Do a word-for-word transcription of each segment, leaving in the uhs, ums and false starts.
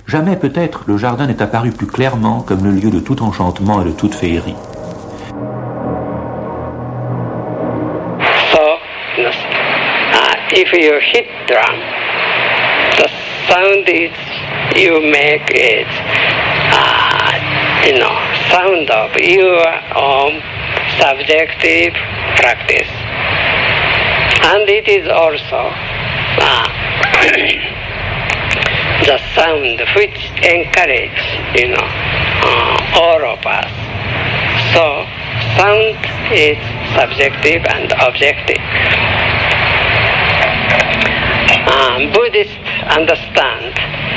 Jamais peut-être le jardin n'est apparu plus clairement comme le lieu de tout enchantement et de toute féerie. So, uh, if you hit drum, the sound is you make is, uh, you know, sound of your own subjective practice, and it is also uh, the sound which encourages, you know, uh, all of us. So, sound is subjective and objective. Um, Buddhists understand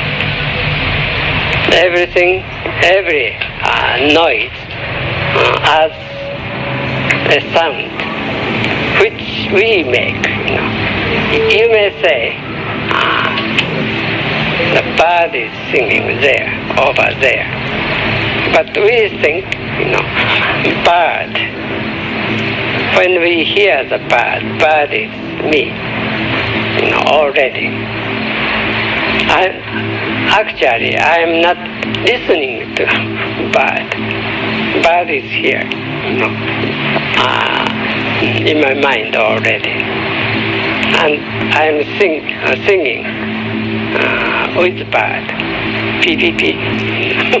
everything, every uh, noise uh, as a sound which we make. You know, you may say uh, the bird is singing there, over there, but we think, you know, bird. When we hear the bird, bird is me, you know, already. I, actually, I am not listening to bird. Bird is here, you know, uh, in my mind already. And I am sing, uh, singing uh, with bird, P P P.